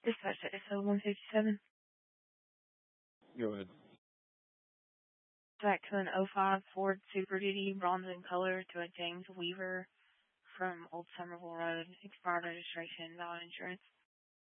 Dispatch to SO 157. Go ahead. Back to an '05 Ford Super Duty, bronze in color, to a James Weaver from Old Somerville Road. Expired registration, valid insurance.